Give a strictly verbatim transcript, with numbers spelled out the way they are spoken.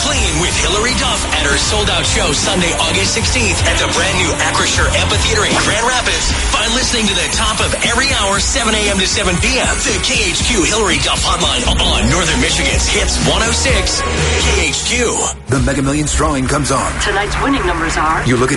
Clean with Hillary Duff at her sold-out show Sunday, August sixteenth at the brand-new Acrisure Amphitheater in Grand Rapids. By listening to the top of every hour, seven a.m. to seven p.m. The K H Q Hillary Duff Hotline on Northern Michigan's Hits one oh six K H Q. The Mega Millions drawing comes on. Tonight's winning numbers are... You look at